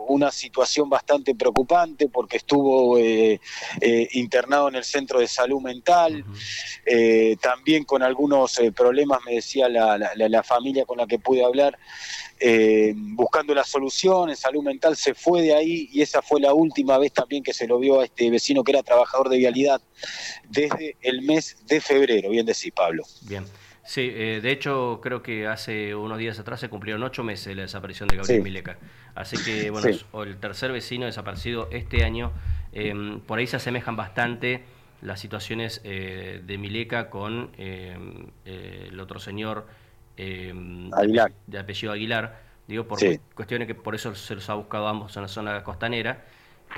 una situación bastante preocupante porque estuvo internado en el centro de salud mental, también con algunos problemas, me decía la familia con la que pude hablar, buscando la solución en salud mental, se fue de ahí y esa fue la última vez también que se lo vio a este vecino que era trabajador de vialidad desde el mes de febrero, bien decís, Pablo. Bien. Sí, de hecho creo que hace unos días atrás se cumplieron 8 meses de la desaparición de Gabriel Sí, Mileca. Así que, bueno, sí. es el tercer vecino desaparecido este año. Por ahí se asemejan bastante las situaciones de Mileca con el otro señor Aguilar. de apellido Aguilar. Digo, por Sí, cuestiones que por eso se los ha buscado ambos en la zona costanera.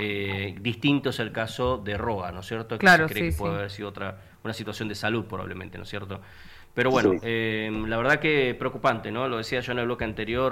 Distinto es el caso de Roa, ¿no es cierto? Que se Claro, cree sí, que sí. puede haber sido una situación de salud probablemente, ¿no es cierto? Pero bueno, sí. la verdad que preocupante, ¿no? Lo decía yo en el bloque anterior,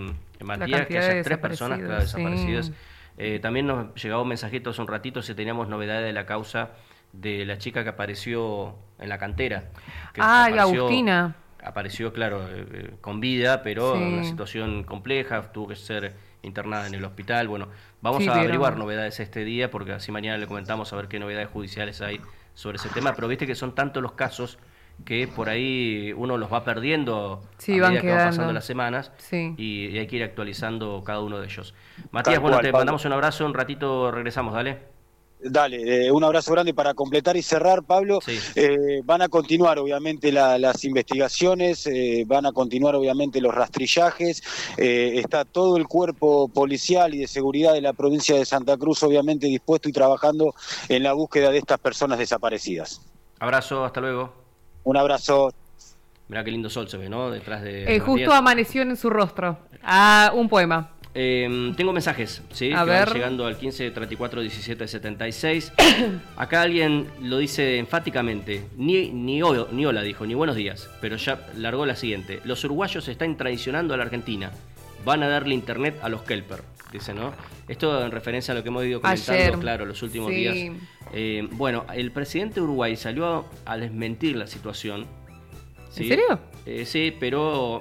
La Matías, que cantidad de haya 3 personas claro, desaparecidos, desaparecidas. sí. También nos llegaba un mensajito hace un ratito si teníamos novedades de la causa de la chica que apareció en la cantera. Que Ay, Agustina. apareció, claro, con vida, pero en una Sí, situación compleja, tuvo que ser internada en el hospital. Bueno, vamos sí, a averiguar pero... novedades este día, porque así mañana le comentamos a ver qué novedades judiciales hay sobre ese tema, pero viste que son tantos los casos que por ahí uno los va perdiendo a Sí, van medida que van pasando quedando. las semanas Sí. y hay que ir actualizando cada uno de ellos. Matías, Tal bueno, cual, te Pablo. mandamos un abrazo, un ratito regresamos, dale. Dale, un abrazo grande para completar y cerrar, Pablo. Sí, Van a continuar, obviamente, las investigaciones, van a continuar, obviamente, los rastrillajes. Está todo el cuerpo policial y de seguridad de la provincia de Santa Cruz, obviamente, dispuesto y trabajando en la búsqueda de estas personas desaparecidas. abrazo, hasta luego. Un abrazo. Mirá qué lindo sol se ve, ¿no? Detrás de Justo Matías. amaneció en su rostro. Ah, un poema. Tengo mensajes, ¿sí? A Que van ver. llegando al 15 34 17 76. Acá alguien lo dice enfáticamente. Ni hola dijo, ni buenos días. Pero ya largó la siguiente. Los uruguayos están traicionando a la Argentina. Van a darle internet a los Kelper, dice, ¿no? Esto en referencia a lo que hemos ido comentando, Ayer. claro, los últimos Sí. días. Bueno, el presidente de Uruguay salió a desmentir la situación. ¿Sí? ¿En serio? Sí, pero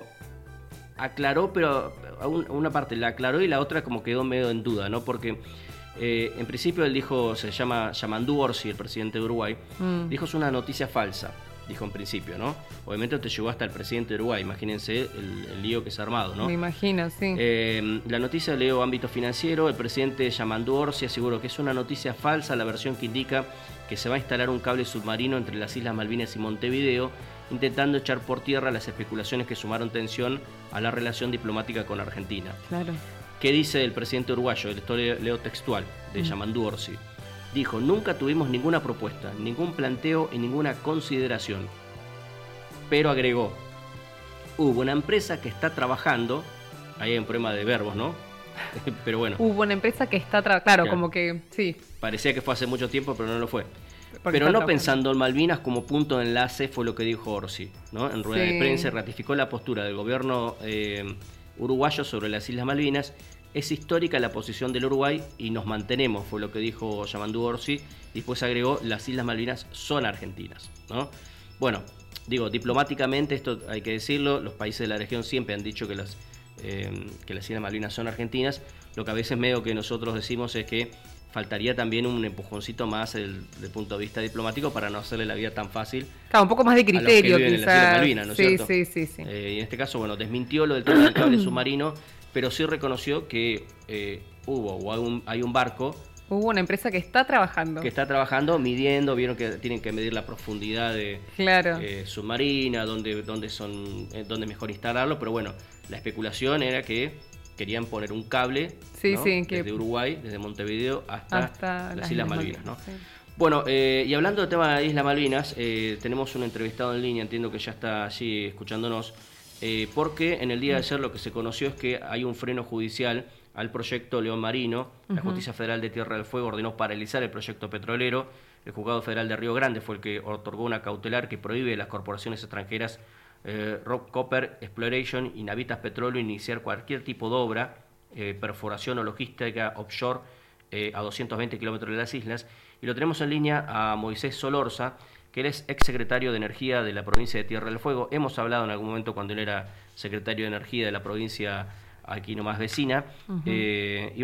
aclaró, pero una parte la aclaró y la otra como quedó medio en duda, ¿no? Porque en principio él dijo, se llama Yamandú Orsi, el presidente de Uruguay, dijo es una noticia falsa, dijo en principio, ¿no? Obviamente te llegó hasta el presidente de Uruguay, imagínense el lío que se ha armado, ¿no? Me imagino, sí. La noticia leo ámbito financiero, el presidente Yamandú Orsi aseguró que es una noticia falsa la versión que indica que se va a instalar un cable submarino entre las Islas Malvinas y Montevideo, intentando echar por tierra las especulaciones que sumaron tensión a la relación diplomática con Argentina. Claro. ¿Qué dice el presidente uruguayo? Esto leo textual de Yamandú Orsi. Dijo, nunca tuvimos ninguna propuesta, ningún planteo y ninguna consideración. Pero agregó, hubo una empresa que está trabajando, ahí hay un problema de verbos, ¿no? Pero bueno. Hubo una empresa que está... Claro, Ya. como que... Sí. Parecía que fue hace mucho tiempo, pero no lo fue. Porque Pero está no trabajando. pensando en Malvinas como punto de enlace, fue lo que dijo Orsi, ¿no? En rueda Sí. de prensa ratificó la postura del gobierno uruguayo sobre las Islas Malvinas. Es histórica la posición del Uruguay y nos mantenemos, fue lo que dijo Yamandú Orsi. Y después agregó, las Islas Malvinas son argentinas, ¿no? Bueno, digo, diplomáticamente, esto hay que decirlo, los países de la región siempre han dicho que las Islas Malvinas son argentinas. Lo que a veces medio que nosotros decimos es que faltaría también un empujoncito más desde el punto de vista diplomático para no hacerle la vida tan fácil. Claro, un poco más de criterio, a los que viven en las Islas quizás. Malvinas, ¿no es Sí, cierto? sí. Y en este caso, bueno, desmintió lo del tema del cable submarino, pero sí reconoció que hay un barco Hubo una empresa que está trabajando. que está trabajando, midiendo, vieron que tienen que medir la profundidad de Claro. submarina, dónde mejor instalarlo, pero bueno, la especulación era que querían poner un cable, Sí, ¿no? sí, que- desde Uruguay, desde Montevideo hasta las Islas Malvinas, ¿no? sí. Bueno, y hablando del tema de las Islas Malvinas, tenemos un entrevistado en línea, entiendo que ya está allí escuchándonos, porque en el día de ayer lo que se conoció es que hay un freno judicial al proyecto León Marino. La Justicia Federal de Tierra del Fuego ordenó paralizar el proyecto petrolero. El Juzgado Federal de Río Grande fue el que otorgó una cautelar que prohíbe a las corporaciones extranjeras Rock Copper Exploration y Navitas Petróleo iniciar cualquier tipo de obra, perforación o logística offshore a 220 kilómetros de las islas. Y lo tenemos en línea a Moisés Solorza, que él es exsecretario de Energía de la provincia de Tierra del Fuego. Hemos hablado en algún momento cuando él era secretario de Energía de la provincia aquí nomás vecina. Y